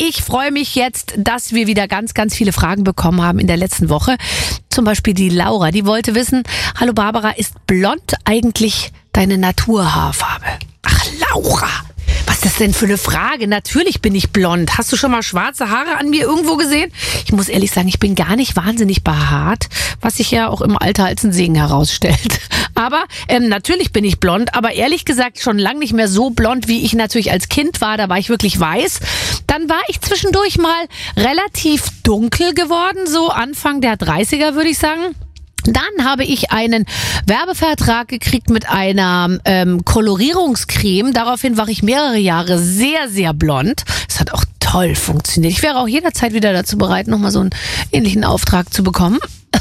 ich freue mich jetzt, dass wir wieder ganz, ganz viele Fragen bekommen haben in der letzten Woche. Zum Beispiel die Laura, die wollte wissen, hallo Barbara, ist blond eigentlich deine Naturhaarfarbe? Ach, Laura, was ist das denn für eine Frage? Natürlich bin ich blond. Hast du schon mal schwarze Haare an mir irgendwo gesehen? Ich muss ehrlich sagen, ich bin gar nicht wahnsinnig behaart, was sich ja auch im Alter als ein Segen herausstellt. Aber natürlich bin ich blond, aber ehrlich gesagt schon lange nicht mehr so blond, wie ich natürlich als Kind war. Da war ich wirklich weiß. Dann war ich zwischendurch mal relativ dunkel geworden, so Anfang der 30er würde ich sagen. Dann habe ich einen Werbevertrag gekriegt mit einer Kolorierungscreme. Daraufhin war ich mehrere Jahre sehr, sehr blond. Es hat auch toll funktioniert. Ich wäre auch jederzeit wieder dazu bereit, nochmal so einen ähnlichen Auftrag zu bekommen.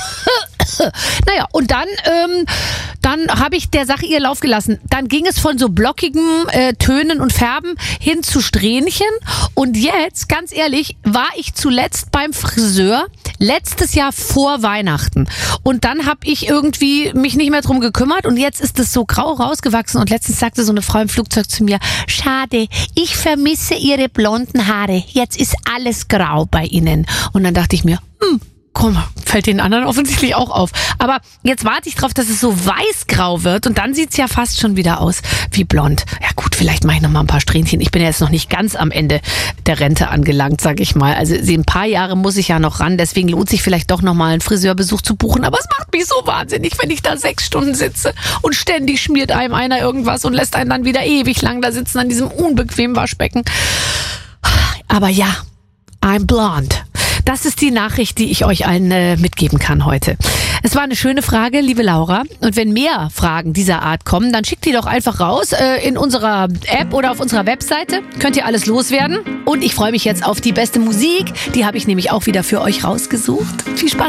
Naja, und dann habe ich der Sache ihr Lauf gelassen. Dann ging es von so blockigen Tönen und Färben hin zu Strähnchen. Und jetzt, ganz ehrlich, war ich zuletzt beim Friseur letztes Jahr vor Weihnachten. Und dann habe ich irgendwie mich nicht mehr drum gekümmert. Und jetzt ist es so grau rausgewachsen. Und letztens sagte so eine Frau im Flugzeug zu mir, schade, ich vermisse Ihre blonden Haare. Jetzt ist alles grau bei Ihnen. Und dann dachte ich mir, komm, fällt den anderen offensichtlich auch auf. Aber jetzt warte ich drauf, dass es so weiß-grau wird und dann sieht's ja fast schon wieder aus wie blond. Ja gut, vielleicht mache ich noch mal ein paar Strähnchen. Ich bin ja jetzt noch nicht ganz am Ende der Rente angelangt, sag ich mal. Also ein paar Jahre muss ich ja noch ran, deswegen lohnt sich vielleicht doch noch mal einen Friseurbesuch zu buchen. Aber es macht mich so wahnsinnig, wenn ich da 6 Stunden sitze und ständig schmiert einem einer irgendwas und lässt einen dann wieder ewig lang da sitzen an diesem unbequemen Waschbecken. Aber ja, I'm blonde. Das ist die Nachricht, die ich euch allen mitgeben kann heute. Es war eine schöne Frage, liebe Laura. Und wenn mehr Fragen dieser Art kommen, dann schickt die doch einfach raus in unserer App oder auf unserer Webseite. Könnt ihr alles loswerden. Und ich freue mich jetzt auf die beste Musik. Die habe ich nämlich auch wieder für euch rausgesucht. Viel Spaß.